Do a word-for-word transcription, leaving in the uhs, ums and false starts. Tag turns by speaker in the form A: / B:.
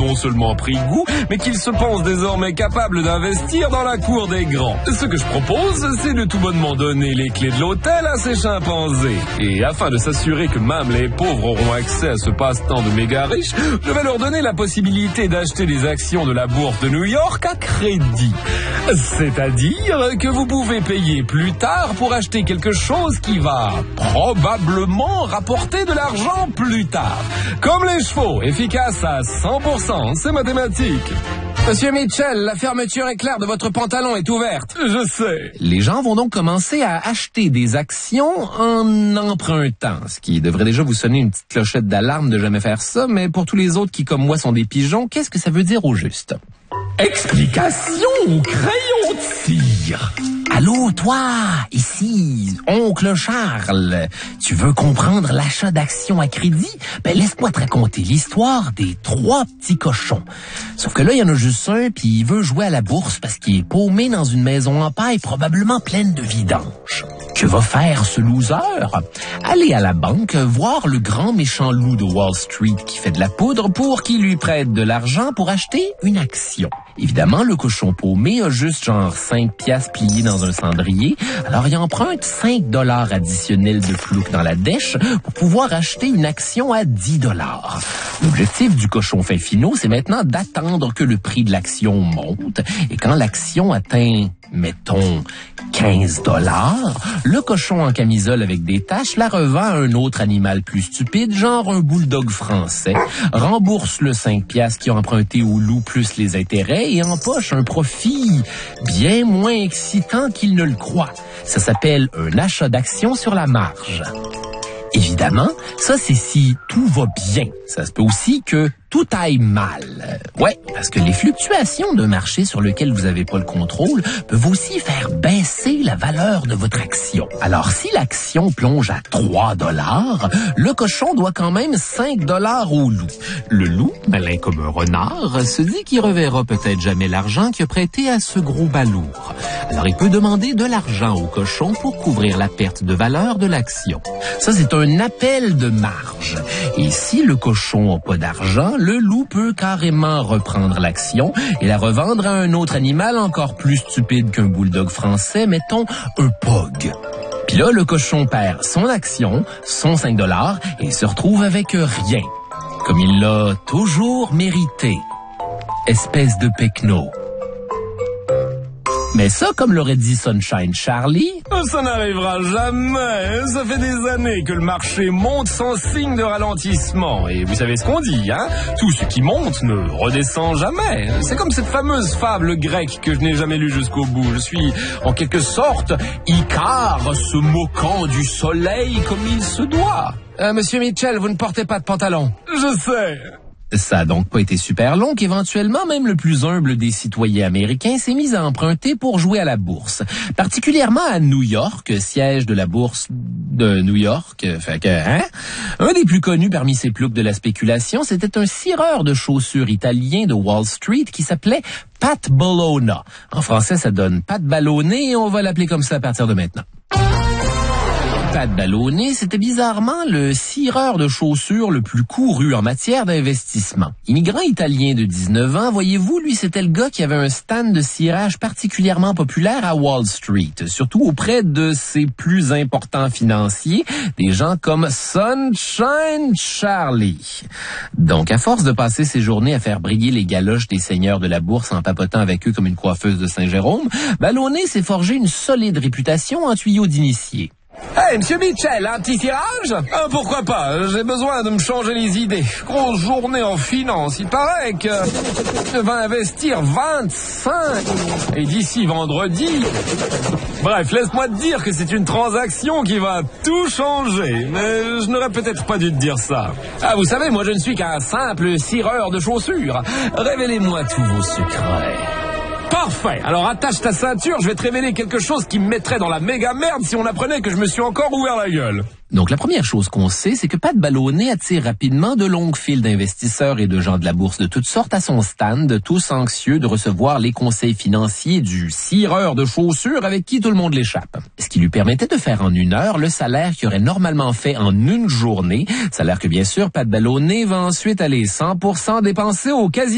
A: non seulement pris goût, mais qu'il se pense désormais capable d'investir dans la cour des grands. Ce que je propose, c'est de tout bonnement donner les clés de l'hôtel à ces chimpanzés. Et afin de s'assurer que même les pauvres auront accès à ce passe-temps de méga riches, je vais leur donner la possibilité d'acheter des actions de la bourse de New York à crédit. C'est-à-dire que vous pouvez payer plus tard pour acheter quelque chose qui va probablement rapporter de l'argent plus tard. Comme les chevaux, efficaces à cent pour cent, c'est mathématique.
B: Monsieur Mitchell, la fermeture éclair de votre pantalon est ouverte.
A: Je sais.
B: Les gens vont donc commencer à acheter des actions en empruntant, ce qui devrait déjà vous sonner une petite clochette d'alarme de jamais faire ça, mais pour tous les autres qui, comme moi, sont des pigeons, qu'est-ce que ça veut dire au juste?
A: Explication au crayon de cire.
C: Allô, toi, ici, oncle Charles. Tu veux comprendre l'achat d'actions à crédit? Ben, laisse-moi te raconter l'histoire des trois petits cochons. Sauf que là, il y en a juste un, puis il veut jouer à la bourse parce qu'il est paumé dans une maison en paille probablement pleine de vidanges. Que va faire ce loser? Aller à la banque, voir le grand méchant loup de Wall Street qui fait de la poudre pour qu'il lui prête de l'argent pour acheter une action. Évidemment, le cochon paumé a juste genre cinq piastres pliés dans un cendrier, alors il emprunte cinq dollars additionnels de plouc dans la dèche pour pouvoir acheter une action à dix dollars. L'objectif du cochon fin finot, c'est maintenant d'attendre que le prix de l'action monte, et quand l'action atteint, mettons, quinze dollars, le cochon en camisole avec des taches la revend à un autre animal plus stupide, genre un bulldog français, rembourse le cinq piastres qu'il a emprunté au loup plus les intérêts et empoche un profit bien moins excitant qu'il ne le croit. Ça s'appelle un achat d'actions sur la marge. Évidemment, ça c'est si tout va bien. Ça se peut aussi que tout aille mal. Euh, ouais, parce que les fluctuations d'un marché sur lequel vous n'avez pas le contrôle peuvent aussi faire baisser la valeur de votre action. Alors, si l'action plonge à trois dollars, le cochon doit quand même cinq dollars au loup. Le loup, malin comme un renard, se dit qu'il reverra peut-être jamais l'argent qu'il a prêté à ce gros balourd. Alors, il peut demander de l'argent au cochon pour couvrir la perte de valeur de l'action. Ça, c'est un appel de marge. Et si le cochon n'a pas d'argent, le loup peut carrément reprendre l'action et la revendre à un autre animal encore plus stupide qu'un bulldog français, mettons un pug. Puis là, le cochon perd son action, son cinq dollars, et se retrouve avec rien. Comme il l'a toujours mérité. Espèce de pecno. Mais ça, comme l'aurait dit Sunshine Charlie...
A: Ça n'arrivera jamais. Ça fait des années que le marché monte sans signe de ralentissement. Et vous savez ce qu'on dit, hein? Tout ce qui monte ne redescend jamais. C'est comme cette fameuse fable grecque que je n'ai jamais lue jusqu'au bout. Je suis, en quelque sorte, Icare se moquant du soleil comme il se doit.
B: Euh, Monsieur Mitchell, vous ne portez pas de pantalon.
A: Je sais.
B: Ça a donc pas été super long qu'éventuellement même le plus humble des citoyens américains s'est mis à emprunter pour jouer à la bourse. Particulièrement à New York, siège de la bourse de New York. Fait que, hein? Un des plus connus parmi ces ploucs de la spéculation, c'était un cireur de chaussures italien de Wall Street qui s'appelait Pat Ballona. En français, ça donne Pat Ballonné et on va l'appeler comme ça à partir de maintenant. Pat Ballonné, c'était bizarrement le cireur de chaussures le plus couru en matière d'investissement. Immigrant italien de dix-neuf ans, voyez-vous, lui, c'était le gars qui avait un stand de cirage particulièrement populaire à Wall Street, surtout auprès de ses plus importants financiers, des gens comme Sunshine Charlie. Donc, à force de passer ses journées à faire briller les galoches des seigneurs de la bourse en papotant avec eux comme une coiffeuse de Saint-Jérôme, Ballonné s'est forgé une solide réputation en tuyau d'initié.
A: Hey, Monsieur Mitchell, un petit tirage? Ah, pourquoi pas? J'ai besoin de me changer les idées. Grosse journée en finance. Il paraît que je vais investir vingt-cinq. Et d'ici vendredi... Bref, laisse-moi te dire que c'est une transaction qui va tout changer. Mais je n'aurais peut-être pas dû te dire ça. Ah, vous savez, moi je ne suis qu'un simple cireur de chaussures. Révélez-moi tous vos secrets. Parfait. Alors attache ta ceinture, je vais te révéler quelque chose qui me mettrait dans la méga merde si on apprenait que je me suis encore ouvert la gueule.
B: Donc la première chose qu'on sait, c'est que Pat Ballonné attire rapidement de longues files d'investisseurs et de gens de la bourse de toutes sortes à son stand, tous anxieux de recevoir les conseils financiers du cireur de chaussures avec qui tout le monde l'échappe. Ce qui lui permettait de faire en une heure le salaire qu'il aurait normalement fait en une journée, salaire que bien sûr Pat Ballonné va ensuite aller cent pour cent dépenser au casino.